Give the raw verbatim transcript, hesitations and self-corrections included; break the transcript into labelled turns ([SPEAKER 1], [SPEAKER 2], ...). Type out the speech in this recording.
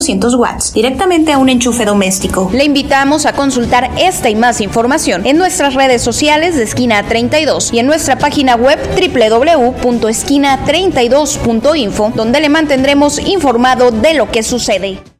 [SPEAKER 1] doscientos watts, directamente a un enchufe doméstico.
[SPEAKER 2] Le invitamos a consultar esta y más información en nuestras redes sociales de Esquina treinta y dos y en nuestra página web doble u doble u doble u punto esquina treinta y dos punto info, donde le mantendremos informado de lo que sucede.